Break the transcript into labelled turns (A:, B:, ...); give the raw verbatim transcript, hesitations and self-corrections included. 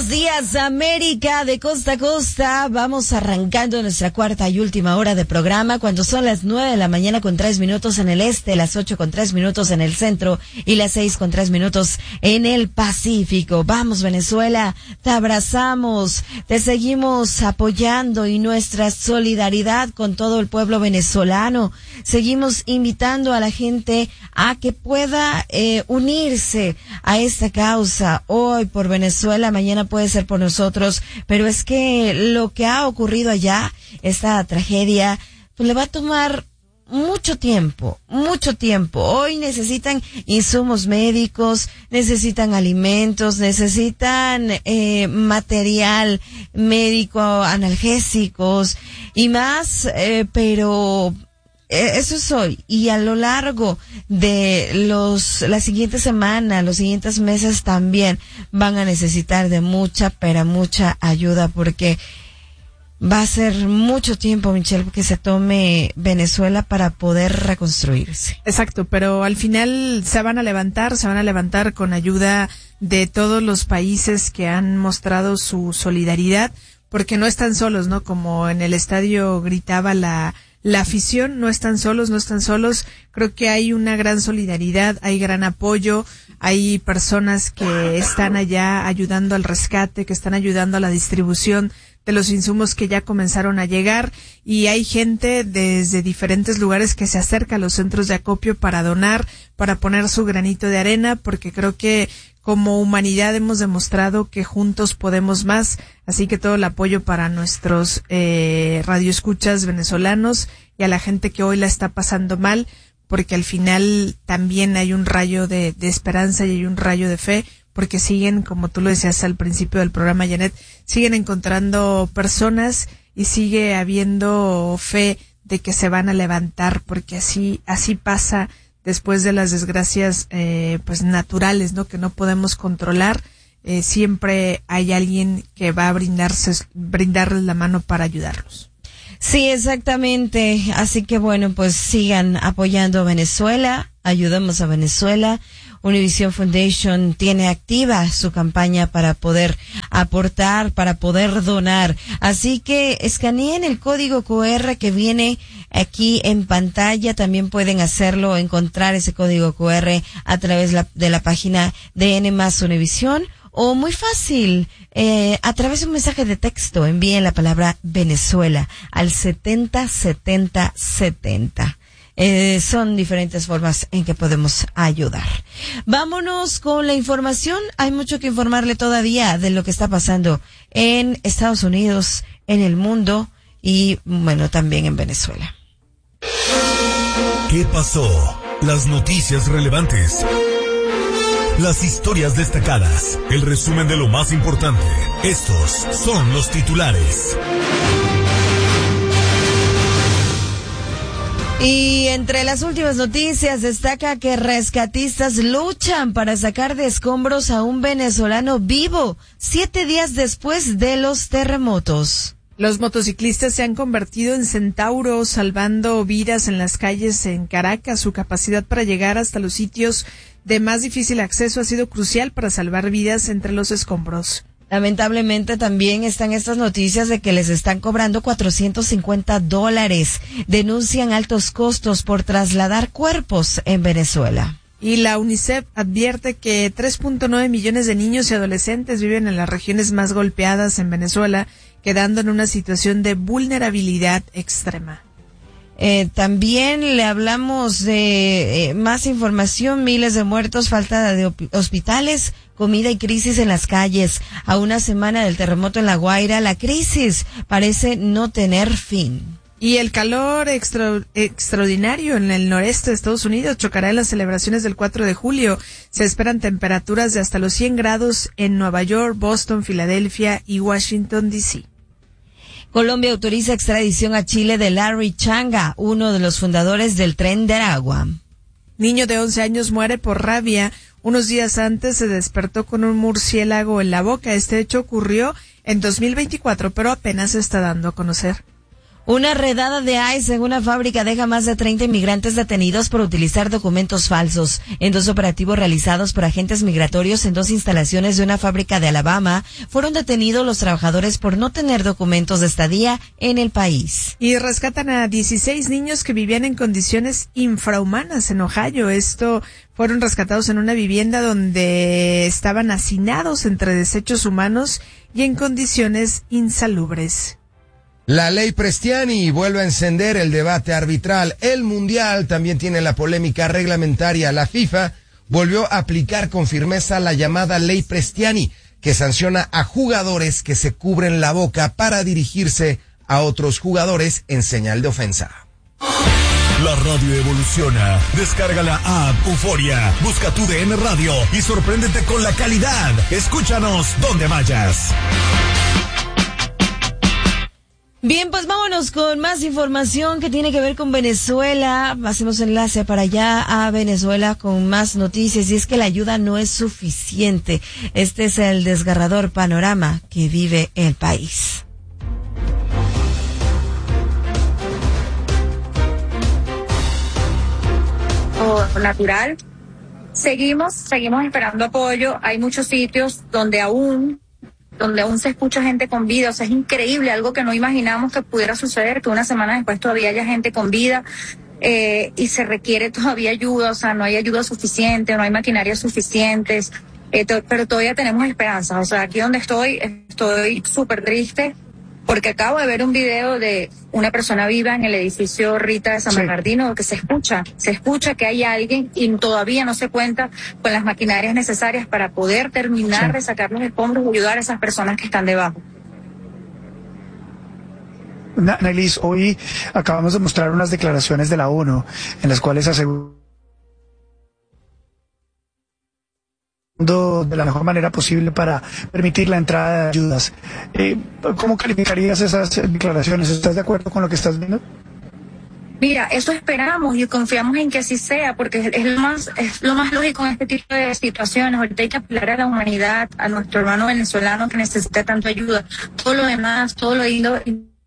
A: Buenos días, América, de costa a costa. Vamos arrancando nuestra cuarta y última hora de programa cuando son las nueve de la mañana con tres minutos en el este, las ocho con tres minutos en el centro y las seis con tres minutos en el Pacífico. Vamos, Venezuela, te abrazamos, te seguimos apoyando y nuestra solidaridad con todo el pueblo venezolano. Seguimos invitando a la gente a que pueda eh, unirse a esta causa hoy por Venezuela. Mañana puede ser por nosotros, pero es que lo que ha ocurrido allá, esta tragedia, pues le va a tomar mucho tiempo, mucho tiempo. Hoy necesitan insumos médicos, necesitan alimentos, necesitan eh, material médico, analgésicos y más, eh, pero eso es hoy, y a lo largo de los la siguiente semana, los siguientes meses también van a necesitar de mucha, pero mucha ayuda, porque va a ser mucho tiempo, Michelle, que se tome Venezuela para poder reconstruirse.
B: Exacto, pero al final se van a levantar, se van a levantar con ayuda de todos los países que han mostrado su solidaridad, porque no están solos, ¿no? Como en el estadio gritaba la La afición, no están solos, no están solos. Creo que hay una gran solidaridad, hay gran apoyo, hay personas que están allá ayudando al rescate, que están ayudando a la distribución de los insumos que ya comenzaron a llegar, y hay gente desde diferentes lugares que se acerca a los centros de acopio para donar, para poner su granito de arena, porque creo que como humanidad hemos demostrado que juntos podemos más, así que todo el apoyo para nuestros eh, radioescuchas venezolanos y a la gente que hoy la está pasando mal, porque al final también hay un rayo de, de esperanza y hay un rayo de fe, porque siguen, como tú lo decías al principio del programa, Janet, siguen encontrando personas y sigue habiendo fe de que se van a levantar, porque así así pasa después de las desgracias eh, pues naturales, ¿no? Que no podemos controlar. Eh, siempre hay alguien que va a brindarse brindarles la mano para ayudarlos.
A: Sí, exactamente. Así que bueno, pues sigan apoyando a Venezuela, ayudemos a Venezuela. Univision Foundation tiene activa su campaña para poder aportar, para poder donar. Así que escaneen el código cu erre que viene aquí en pantalla. También pueden hacerlo, encontrar ese código cu erre a través la, de la página de N más Univision, o muy fácil, eh, a través de un mensaje de texto. Envíen la palabra Venezuela al setenta setenta setenta. Eh, son diferentes formas en que podemos ayudar. Vámonos con la información. Hay mucho que informarle todavía de lo que está pasando en Estados Unidos, en el mundo y, bueno, también en Venezuela.
C: ¿Qué pasó? Las noticias relevantes. Las historias destacadas. El resumen de lo más importante. Estos son los titulares.
A: Y entre las últimas noticias destaca que rescatistas luchan para sacar de escombros a un venezolano vivo siete días después de los terremotos.
B: Los motociclistas se han convertido en centauros, salvando vidas en las calles en Caracas. Su capacidad para llegar hasta los sitios de más difícil acceso ha sido crucial para salvar vidas entre los escombros.
A: Lamentablemente también están estas noticias de que les están cobrando cuatrocientos cincuenta dólares. Denuncian altos costos por trasladar cuerpos en Venezuela.
B: Y la UNICEF advierte que tres punto nueve millones de niños y adolescentes viven en las regiones más golpeadas en Venezuela, quedando en una situación de vulnerabilidad extrema.
A: Eh, también le hablamos de eh, más información, miles de muertos, falta de hospitales, comida y crisis en las calles. A una semana del terremoto en La Guaira, la crisis parece no tener fin.
B: Y el calor extra, extraordinario en el noreste de Estados Unidos chocará en las celebraciones del cuatro de julio. Se esperan temperaturas de hasta los cien grados en Nueva York, Boston, Filadelfia y Washington, D C
A: Colombia autoriza extradición a Chile de Larry Changa, uno de los fundadores del Tren de Aragua.
B: Niño de once años muere por rabia. Unos días antes se despertó con un murciélago en la boca. Este hecho ocurrió en dos mil veinticuatro, pero apenas se está dando a conocer.
A: Una redada de I C E en una fábrica deja más de treinta inmigrantes detenidos por utilizar documentos falsos. En dos operativos realizados por agentes migratorios en dos instalaciones de una fábrica de Alabama, fueron detenidos los trabajadores por no tener documentos de estadía en el país.
B: Y rescatan a dieciséis niños que vivían en condiciones infrahumanas en Ohio. Esto fueron rescatados en una vivienda donde estaban hacinados entre desechos humanos y en condiciones insalubres.
D: La ley Prestiani vuelve a encender el debate arbitral. El Mundial también tiene la polémica reglamentaria. La FIFA volvió a aplicar con firmeza la llamada ley Prestiani, que sanciona a jugadores que se cubren la boca para dirigirse a otros jugadores en señal de ofensa.
C: La radio evoluciona. Descarga la app Euforia, busca tu D N Radio y sorpréndete con la calidad. Escúchanos donde vayas.
A: Bien, pues vámonos con más información que tiene que ver con Venezuela. Hacemos enlace para allá a Venezuela con más noticias, y es que la ayuda no es suficiente. Este es el desgarrador panorama que vive el país.
E: Natural. Seguimos, seguimos esperando apoyo. Hay muchos sitios donde aún donde aún se escucha gente con vida. O sea, es increíble, algo que no imaginamos que pudiera suceder, que una semana después todavía haya gente con vida, eh, y se requiere todavía ayuda. O sea, no hay ayuda suficiente, no hay maquinarias suficientes, eh, to- pero todavía tenemos esperanza. O sea, aquí donde estoy, estoy súper triste, porque acabo de ver un video de una persona viva en el edificio Rita de San
F: Sí.
E: Bernardino, que se escucha, se escucha que hay alguien y todavía no se cuenta con las maquinarias necesarias para poder terminar
F: Sí.
E: de sacar los escombros y ayudar a esas personas que están debajo.
F: Na- Nelis, hoy acabamos de mostrar unas declaraciones de la ONU en las cuales aseguran de la mejor manera posible para permitir la entrada de ayudas. Eh, ¿Cómo calificarías esas declaraciones? ¿Estás de acuerdo con lo que estás viendo?
E: Mira, eso esperamos y confiamos en que así sea, porque es lo más, es lo más lógico en este tipo de situaciones. Ahorita hay que apelar a la humanidad, a nuestro hermano venezolano que necesita tanto ayuda. Todo lo demás, todo lo indo-